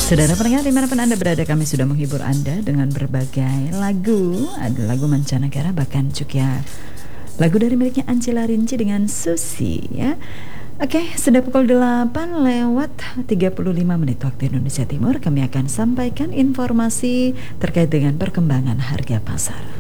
Saudara pendengar dimanapun Anda berada, kami sudah menghibur Anda dengan berbagai lagu. Ada lagu mancanegara, bahkan juga lagu dari miliknya Angela Rinci dengan Susi ya. Oke, sudah pukul 8 lewat 35 menit waktu Indonesia Timur. Kami akan sampaikan informasi terkait dengan perkembangan harga pasar.